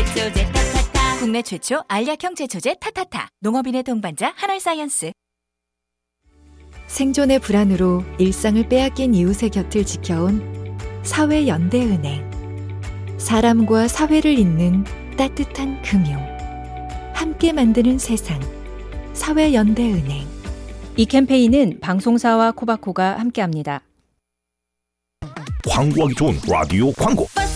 제초제 타타타. 국내 최초 알약형 제초제 타타타. 농업인의 동반자 한올사이언스. 생존의 불안으로 일상을 빼앗긴 이웃의 곁을 지켜온 사회연대은행. 사람과 사회를 잇는 따뜻한 금융. 함께 만드는 세상. 사회연대은행. 이 캠페인은 방송사와 코바코가 함께합니다. 광고하기 좋은 라디오 광고.